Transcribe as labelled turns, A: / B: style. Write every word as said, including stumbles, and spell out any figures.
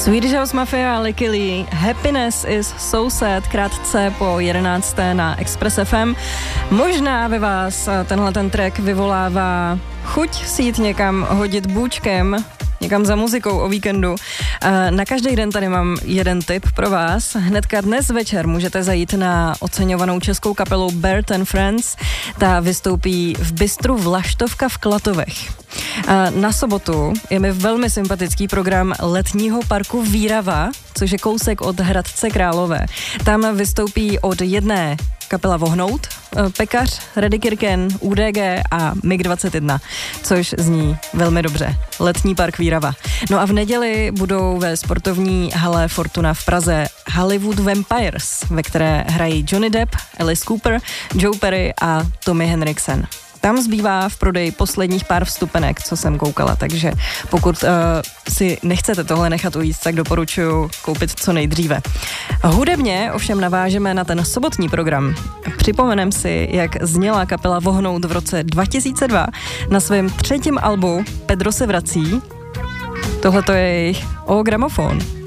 A: Swedish House Mafia, Licky Lee, Happiness is so sad, krátce po jedenácté na Express F M. Možná ve vás tenhle ten track vyvolává chuť si jít někam hodit bůčkem, někam za muzikou o víkendu. Na každý den tady mám jeden tip pro vás. Hnedka dnes večer můžete zajít na oceňovanou českou kapelu Bert and Friends. Ta vystoupí v bistru Vlaštovka v Klatovech. Na sobotu je mi velmi sympatický program letního parku Vírava, což je kousek od Hradce Králové. Tam vystoupí od jedné kapela Vohnout, Pekař, Redikirken, U D G a M I G dvacet jedna, což zní velmi dobře. Letní park Vírava. No a v neděli budou ve sportovní hale Fortuna v Praze Hollywood Vampires, ve které hrají Johnny Depp, Alice Cooper, Joe Perry a Tommy Henriksen. Tam zbývá v prodeji posledních pár vstupenek, co jsem koukala, takže pokud uh, si nechcete tohle nechat ujít, tak doporučuji koupit co nejdříve. Hudebně ovšem navážeme na ten sobotní program. Připomenem si, jak zněla kapela Vohnout v roce dva tisíce dva na svém třetím albu Pedro se vrací. Tohle to je jejich O gramofon.